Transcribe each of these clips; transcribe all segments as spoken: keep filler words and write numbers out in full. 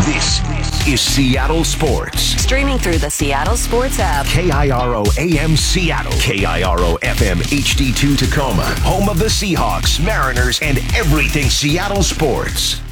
This is Seattle Sports. Streaming through the Seattle Sports app. K I R O A M Seattle. K I R O F M H D two Tacoma. Home of the Seahawks, Mariners, and everything Seattle sports.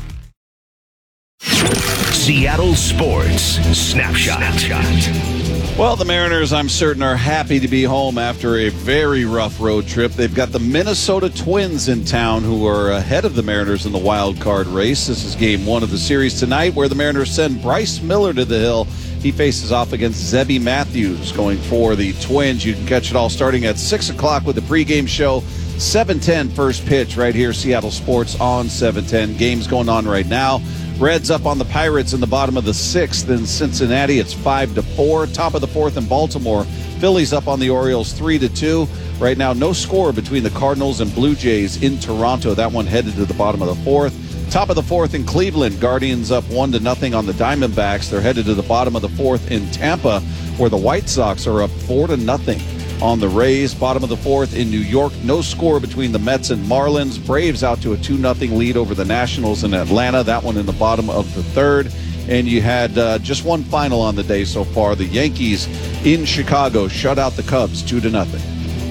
Seattle Sports Snapshot. Well, the Mariners, I'm certain, are happy to be home after a very rough road trip. They've got the Minnesota Twins in town, who are ahead of the Mariners in the wild card race. This is game one of the series tonight, where the Mariners send Bryce Miller to the hill. He faces off against Zebby Matthews going for the Twins. You can catch it all starting at six o'clock with the pregame show. seven ten first pitch right here, Seattle Sports on seven ten. Game's going on right now. Reds up on the Pirates in the bottom of the sixth. In Cincinnati, it's five to four. Top of the fourth in Baltimore. Phillies up on the Orioles three to two. Right now, no score between the Cardinals and Blue Jays in Toronto. That one headed to the bottom of the fourth. Top of the fourth in Cleveland. Guardians up one to nothing on the Diamondbacks. They're headed to the bottom of the fourth in Tampa, where the White Sox are up four to nothing on the Rays. Bottom of the fourth in New York. No score between the Mets and Marlins. Braves out to a two nothing lead over the Nationals in Atlanta. That one in the bottom of the third. And you had uh, just one final on the day so far. The Yankees in Chicago shut out the Cubs two to nothing.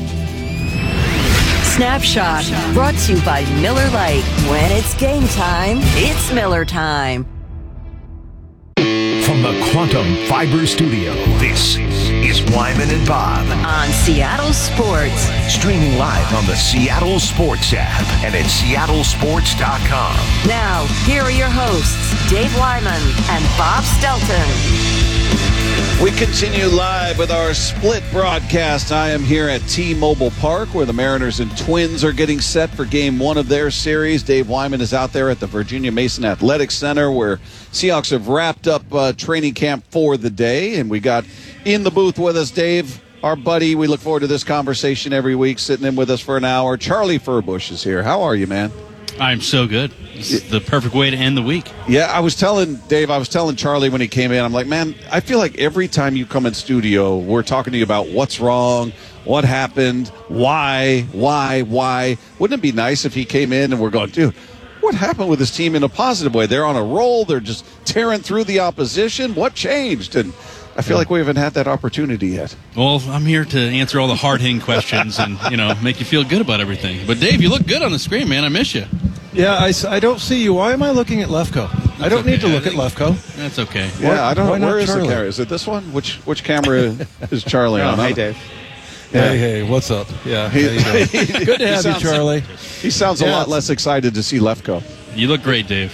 Snapshot, brought to you by Miller Lite. When it's game time, it's Miller time. From the Quantum Fiber Studio, this is Wyman and Bob. On Seattle Sports. Streaming live on the Seattle Sports app and at seattle sports dot com. Now, here are your hosts, Dave Wyman and Bob Stelton. We continue live with our split broadcast. I am here at T-Mobile Park, where the Mariners and Twins are getting set for game one of their series. Dave Wyman is out there at the Virginia Mason Athletic Center, where Seahawks have wrapped up uh, training camp for the day. And we got in the booth with us, Dave, our buddy. We look forward to this conversation every week, sitting in with us for an hour. Charlie Furbush is here. How are you, man? I'm so good. This is the perfect way to end the week. Yeah, I was telling Dave, I was telling Charlie when he came in, I'm like, man, I feel like every time you come in studio, we're talking to you about what's wrong, what happened, why, why, why. Wouldn't it be nice if he came in and we're going, dude, what happened with this team in a positive way? They're on a roll. They're just tearing through the opposition. What changed? And I feel like we haven't had that opportunity yet. Well, I'm here to answer all the hard-hitting questions and, you know, make you feel good about everything. But, Dave, you look good on the screen, man. I miss you. Yeah, I, I don't see you. Why am I looking at Lefko? That's I don't okay. need to look think, at Lefko. That's okay. Yeah, Why, I don't know. Where is Charlie? the camera? Is it this one? Which which camera is Charlie oh, on? Hey, Dave. Yeah. Hey, hey, what's up? Yeah, he, how you doing? Good to have you, Charlie. He sounds yeah, a lot less excited to see Lefko. You look great, Dave.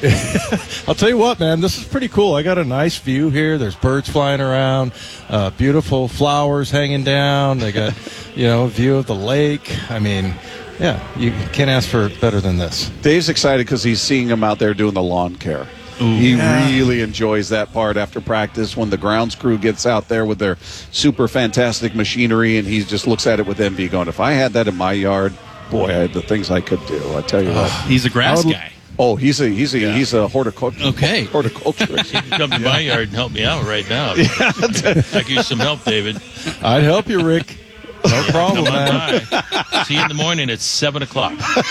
I'll tell you what, man, this is pretty cool. I got a nice view here. There's birds flying around, uh, beautiful flowers hanging down. They got, you know, a view of the lake. I mean, yeah, you can't ask for better than this. Dave's excited because he's seeing him out there doing the lawn care. Ooh. He Yeah. really enjoys that part after practice when the grounds crew gets out there with their super fantastic machinery, and he just looks at it with envy going, if I had that in my yard, boy, I had the things I could do. I tell you what. He's a grass would- guy. Oh, he's a he's a Yeah. he's a horticulturist. Okay. Horticulturist. Come to my yard and help me out right now. I could use some help, David. I'd help you, Rick. No problem, Come on man. by. See you in the morning at seven o'clock.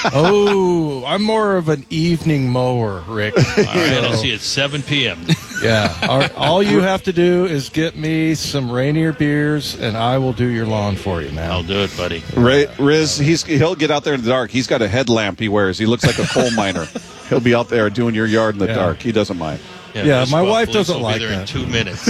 Oh, I'm more of an evening mower, Rick. All right, I'll see you at seven p.m. Yeah. All, all you have to do is get me some Rainier beers, and I will do your lawn for you, man. I'll do it, buddy. Ray, Riz, he's he'll get out there in the dark. He's got a headlamp he wears. He looks like a coal miner. He'll be out there doing your yard in the Yeah. dark. He doesn't mind. Yeah, this my Buff wife Police doesn't will like be there in that. two minutes.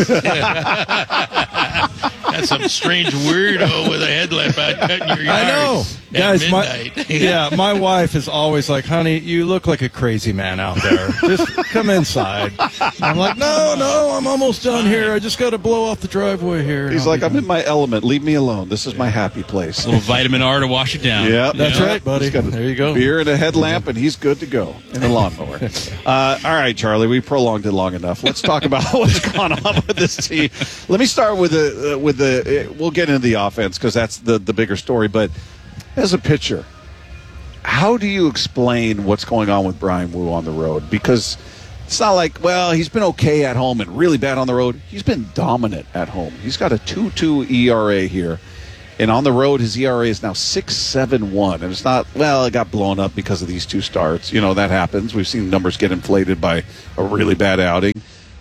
That's some strange weirdo with a headlamp out cutting your yard. I know. At Guys, my, midnight. yeah, my wife is always like, honey, you look like a crazy man out there. Just come inside. I'm like, no, no, I'm almost done here. I just got to blow off the driveway here. He's I'll like, be I'm done." in my element. Leave me alone. This is my happy place. A little vitamin R to wash it down. Yeah, That's Yeah. right, buddy. He's got a There you go. Beer and a headlamp, and he's good to go in a lawnmower. uh, all right, Charlie, we prolonged it long enough. Let's talk about what's going on with this team. Let me start with the uh, with the. Uh, we'll get into the offense because that's the the bigger story. But as a pitcher, how do you explain what's going on with Brian Wu on the road? Because it's not like, well, he's been okay at home and really bad on the road. He's been dominant at home. He's got a two two E R A here. And on the road, his E R A is now six point seven one. And it's not, well, it got blown up because of these two starts. You know, that happens. We've seen numbers get inflated by a really bad outing.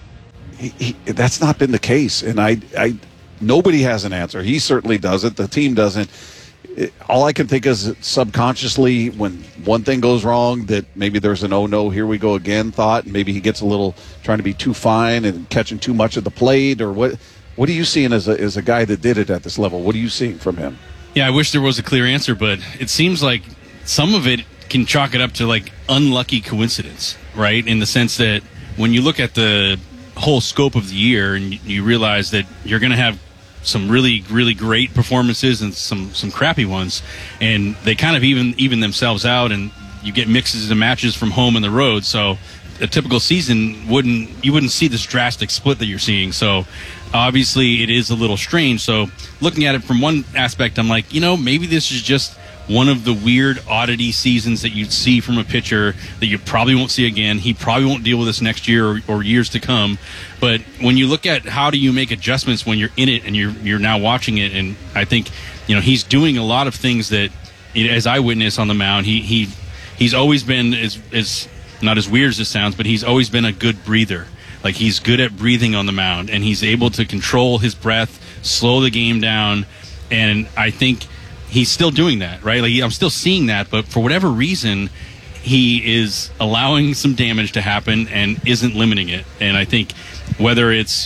He, he, that's not been the case. And I, I, nobody has an answer. He certainly doesn't. The team doesn't. It, all I can think is subconsciously when one thing goes wrong that maybe there's an oh no, here we go again thought. And maybe he gets a little trying to be too fine and catching too much of the plate or what. What are you seeing as a, as a guy that did it at this level? What are you seeing from him? Yeah, I wish there was a clear answer, but it seems like some of it can chalk it up to like unlucky coincidence, right? In the sense that when you look at the whole scope of the year and you realize that you're going to have some really, really great performances and some, some crappy ones, and they kind of even even themselves out, and you get mixes and matches from home and the road. So a typical season wouldn't you wouldn't see this drastic split that you're seeing. So obviously it is a little strange. So looking at it from one aspect, I'm like, you know, maybe this is just one of the weird oddity seasons that you'd see from a pitcher that you probably won't see again. He probably won't deal with this next year or, or years to come. But when you look at how do you make adjustments when you're in it and you're you're now watching it, and I think, you know, he's doing a lot of things that, as I witnessed on the mound, he he he's always been as as not as weird as it sounds, but he's always been a good breather. Like, he's good at breathing on the mound, and he's able to control his breath, slow the game down, and I think he's still doing that, right? Like, I'm still seeing that, but for whatever reason, he is allowing some damage to happen and isn't limiting it. And I think whether it's,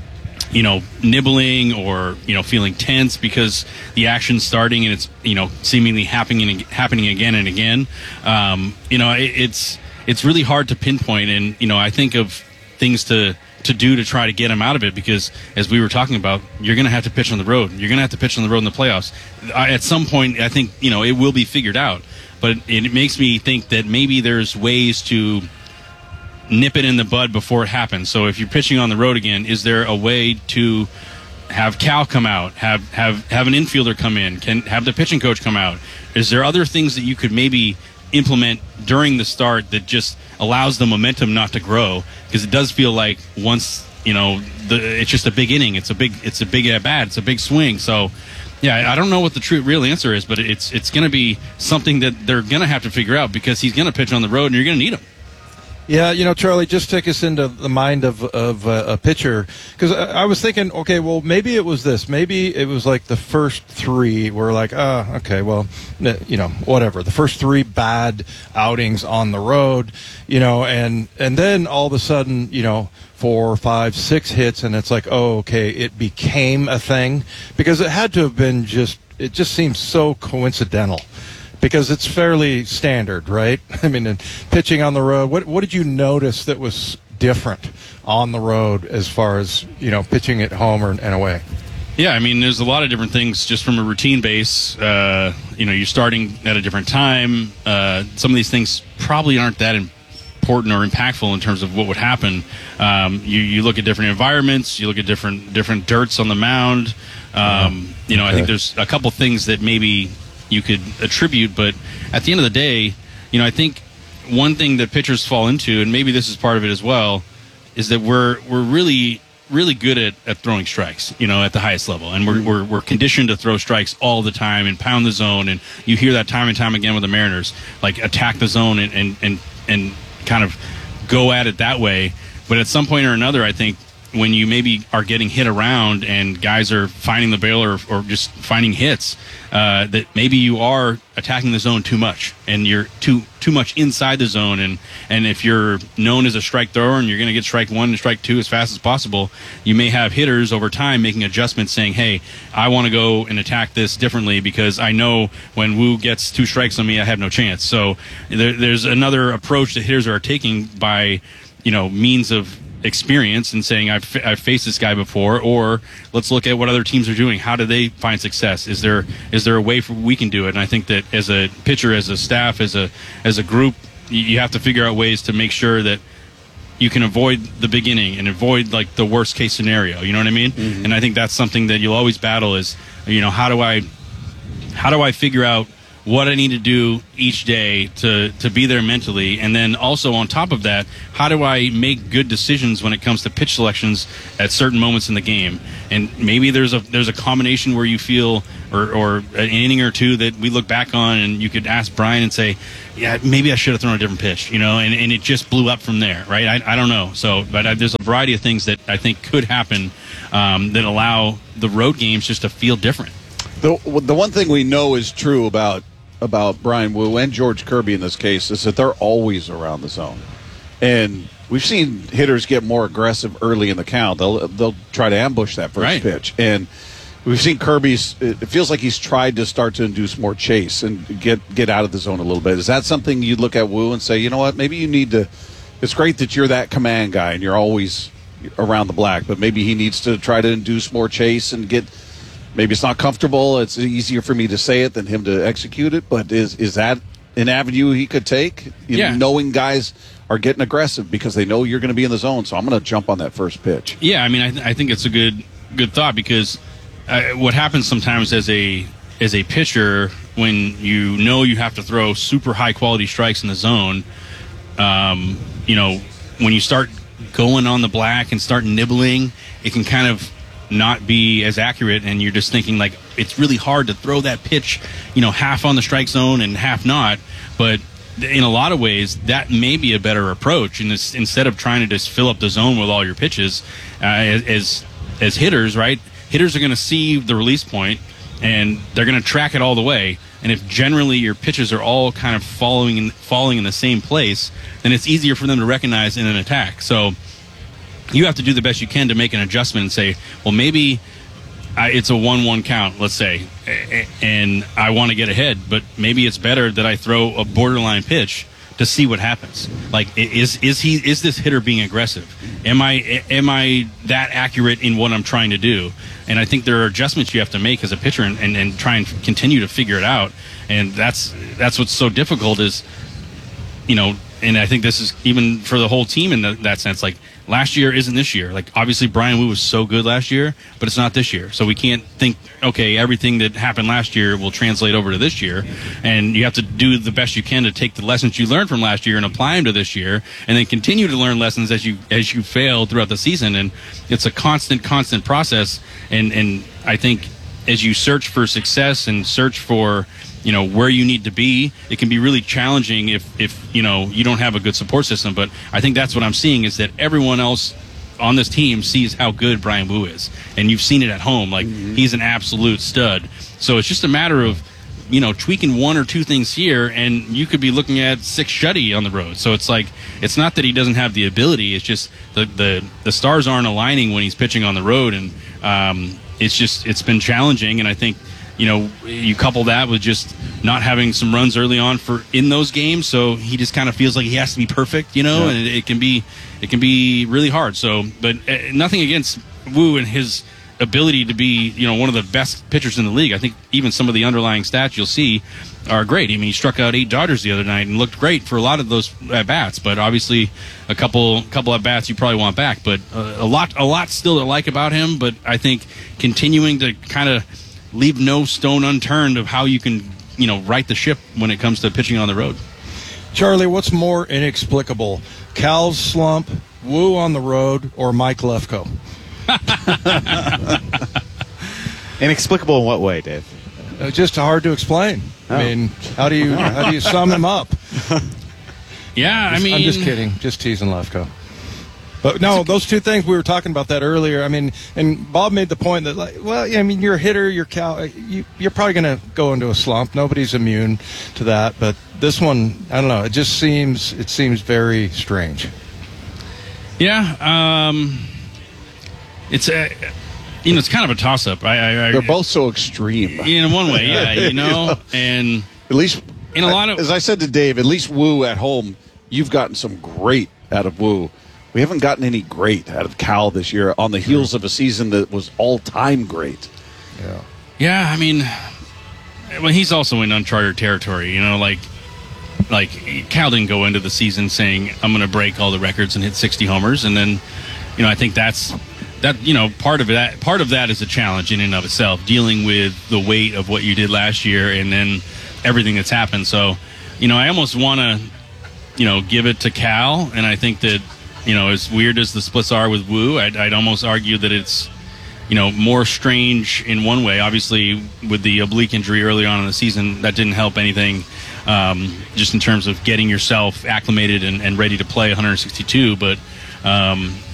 you know, nibbling or, you know, feeling tense because the action's starting and it's, you know, seemingly happening and happening again and again, um, you know, it, it's it's really hard to pinpoint. And, you know, I think of things to to do to try to get him out of it, because as we were talking about, you're going to have to pitch on the road. You're going to have to pitch on the road in the playoffs. I, at some point, I think, you know, it will be figured out. But it, it makes me think that maybe there's ways to nip it in the bud before it happens. So if you're pitching on the road again, is there a way to have Cal come out, have have have an infielder come in, can have the pitching coach come out? Is there other things that you could maybe implement during the start that just allows the momentum not to grow? Because it does feel like once, you know, the, it's just a big inning, it's a big it's a big at bat, it's a big swing. So yeah, I don't know what the true real answer is, but it's it's going to be something that they're going to have to figure out, because he's going to pitch on the road and you're going to need him. Yeah, you know, Charlie, just take us into the mind of of uh, a pitcher, because I, I was thinking, okay, well, maybe it was this. Maybe it was like the first three were like, ah, oh, okay, well, you know, whatever. The first three bad outings on the road, you know, and and then all of a sudden, you know, four, five, six hits, and it's like, oh, okay, it became a thing, because it had to have been just, it just seems so coincidental. Because it's fairly standard, right? I mean, in pitching on the road, what what did you notice that was different on the road as far as, you know, pitching at home or, and away? Yeah, I mean, there's a lot of different things just from a routine base. Uh, you know, you're starting at a different time. Uh, some of these things probably aren't that important or impactful in terms of what would happen. Um, you, you look at different environments. You look at different different dirts on the mound. Um, you know, okay. I think there's a couple things that maybe you could attribute, but at the end of the day, you know, I think one thing that pitchers fall into, and maybe this is part of it as well, is that we're we're really really good at, at throwing strikes, you know, at the highest level, and we're, we're we're conditioned to throw strikes all the time and pound the zone, and you hear that time and time again with the Mariners, like attack the zone and and and, and kind of go at it that way. But at some point or another, I think when you maybe are getting hit around and guys are finding the bail or, or just finding hits, uh, that maybe you are attacking the zone too much and you're too too much inside the zone. And, and if you're known as a strike thrower and you're going to get strike one and strike two as fast as possible, you may have hitters over time making adjustments saying, hey, I want to go and attack this differently because I know when Wu gets two strikes on me, I have no chance. So there, there's another approach that hitters are taking by, you know, means of experience and saying I've, I've faced this guy before, or let's look at what other teams are doing. How do they find success? Is there is there a way for we can do it? And I think that as a pitcher, as a staff, as a as a group, you have to figure out ways to make sure that you can avoid the beginning and avoid like the worst case scenario. You know what I mean? Mm-hmm. And I think that's something that you'll always battle is, you know, how do I how do I figure out what I need to do each day to, to be there mentally. And then also on top of that, how do I make good decisions when it comes to pitch selections at certain moments in the game? And maybe there's a there's a combination where you feel, or, or an inning or two that we look back on and you could ask Brian and say, yeah, maybe I should have thrown a different pitch, you know, and, and it just blew up from there, right? I, I don't know. So, but I, there's a variety of things that I think could happen um, that allow the road games just to feel different. The, the one thing we know is true about about Brian Wu and George Kirby in this case is that they're always around the zone. And we've seen hitters get more aggressive early in the count. They'll they'll try to ambush that first right. pitch. And we've seen Kirby's, it feels like he's tried to start to induce more chase and get, get out of the zone a little bit. Is that something you look at Wu and say, you know what, maybe you need to, it's great that you're that command guy and you're always around the black, but maybe he needs to try to induce more chase and get, maybe it's not comfortable. It's easier for me to say it than him to execute it. But is is that an avenue he could take? You yeah. know, knowing guys are getting aggressive because they know you're going to be in the zone, so I'm going to jump on that first pitch. Yeah, I mean, I, th- I think it's a good good thought because uh, what happens sometimes as a as a pitcher when you know you have to throw super high quality strikes in the zone, um, you know, when you start going on the black and start nibbling, it can kind of not be as accurate, and you're just thinking like it's really hard to throw that pitch, you know, half on the strike zone and half not. But in a lot of ways, that may be a better approach. And this, instead of trying to just fill up the zone with all your pitches, uh, as as hitters, right? Hitters are going to see the release point, and they're going to track it all the way. And if generally your pitches are all kind of following in, falling in the same place, then it's easier for them to recognize in an attack. So you have to do the best you can to make an adjustment and say, well, maybe I, it's a one one count, let's say, and I want to get ahead, but maybe it's better that I throw a borderline pitch to see what happens. Like, is is he is this hitter being aggressive? Am I am I that accurate in what I'm trying to do? And I think there are adjustments you have to make as a pitcher and, and, and try and continue to figure it out. And that's that's what's so difficult is, you know, and I think this is even for the whole team in the, that sense. Like, last year isn't this year. Like, obviously Brian Wu was so good last year, but it's not this year. So we can't think, okay, everything that happened last year will translate over to this year. And you have to do the best you can to take the lessons you learned from last year and apply them to this year, and then continue to learn lessons as you as you fail throughout the season. And it's a constant, constant process. And and I think as you search for success and search for, you know, where you need to be, it can be really challenging if, if, you know, you don't have a good support system. But I think that's what I'm seeing is that everyone else on this team sees how good Brian Wu is. And you've seen it at home. Like, mm-hmm. he's an absolute stud. So it's just a matter of, you know, tweaking one or two things here, and you could be looking at six shutty on the road. So it's like, it's not that he doesn't have the ability. It's just the, the, the stars aren't aligning when he's pitching on the road. And um, it's just, it's been challenging. And I think, you know, you couple that with just not having some runs early on for in those games, so he just kind of feels like he has to be perfect, you know, yeah. and it, it can be it can be really hard. So, but uh, nothing against Wu and his ability to be, you know, one of the best pitchers in the league. I think even some of the underlying stats you'll see are great. I mean, he struck out eight Dodgers the other night and looked great for a lot of those at bats. But obviously, a couple couple at bats you probably want back. But uh, a lot a lot still to like about him. But I think continuing to kind of leave no stone unturned of how you can, you know, right the ship when it comes to pitching on the road. Charlie, what's more inexplicable? Cal's slump, Wu on the road, or Mike Lefko? Inexplicable in what way, Dave? Uh, just hard to explain. Oh. I mean, how do you how do you sum him up? Yeah, I mean, I'm just kidding. Just teasing Lefko. But no, those two things, we were talking about that earlier. I mean, and Bob made the point that, like, well, I mean, you're a hitter, you're Cal, you, you're probably going to go into a slump. Nobody's immune to that. But this one, I don't know. It just seems it seems very strange. Yeah, um, it's a, you know, it's kind of a toss up. I, I, I, They're both so extreme. In one way, yeah, you know, and at least in a lot of, as I said to Dave, at least Wu at home, you've gotten some great out of Wu. We haven't gotten any great out of Cal this year on the heels of a season that was all-time great. Yeah. Yeah, I mean, well, he's also in uncharted territory, you know, like, like Cal didn't go into the season saying, I'm going to break all the records and hit sixty homers. And then, you know, I think that's that you know part of that part of that is a challenge in and of itself, dealing with the weight of what you did last year and then everything that's happened. So, you know, I almost want to, you know, give it to Cal, and I think that, you know, as weird as the splits are with Wu, I'd, I'd almost argue that it's, you know, more strange in one way. Obviously, with the oblique injury early on in the season, that didn't help anything, um, just in terms of getting yourself acclimated and, and ready to play one hundred sixty-two. But, um,